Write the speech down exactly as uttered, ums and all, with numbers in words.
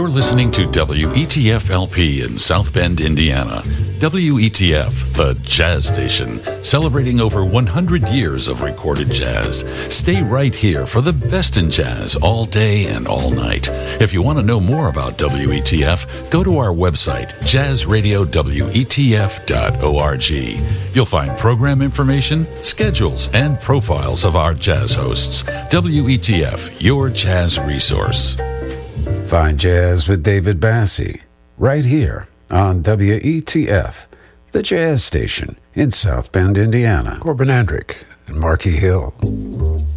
You're listening to W E T F L P in South Bend, Indiana. W E T F, the jazz station, celebrating over one hundred years of recorded jazz. Stay right here for the best in jazz all day and all night. If you want to know more about W E T F, go to our website, jazz radio w e t f dot org. You'll find program information, schedules, and profiles of our jazz hosts. W E T F, your jazz resource. Find Jazz with David Bassie right here on W E T F, the jazz station in South Bend, Indiana. Corbin Andrick and Marquis Hill.